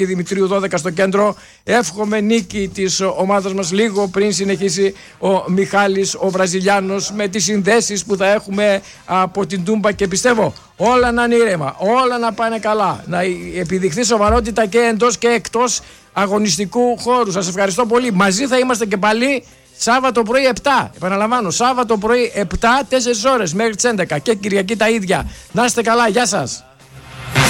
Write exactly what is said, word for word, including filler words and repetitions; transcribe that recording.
Δημητρίου δώδεκα στο κέντρο. Εύχομαι νίκη της ομάδας μας λίγο πριν συνεχίσει ο Μιχάλης ο Βραζιλιάνος με τις συνδέσεις που θα έχουμε από την Τούμπα, και πιστεύω όλα να είναι ήρεμα, όλα να πάνε καλά, να επιδειχθεί σοβαρότητα και εντός και εκτός αγωνιστικού χώρου. Σας ευχαριστώ πολύ. Μαζί θα είμαστε και πάλι Σάββατο πρωί επτά. Επαναλαμβάνω, Σάββατο πρωί επτά, τέσσερις ώρες μέχρι τις έντεκα, και Κυριακή τα ίδια. Να είστε καλά, γεια σας.